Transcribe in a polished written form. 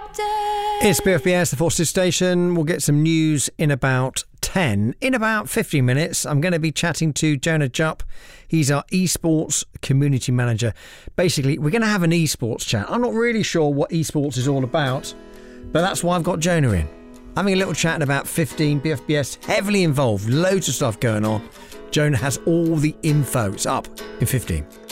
It's BFBS, the Forces Station. We'll get some news in about 10. In about 15 minutes, I'm going to be chatting to Jonah Jupp. He's our esports community manager. Basically, we're going to have an esports chat. I'm not really sure what esports is all about, but that's why I've got Jonah in. Having a little chat in about 15. BFBS heavily involved, loads of stuff going on. Jonah has all the info. It's up in 15.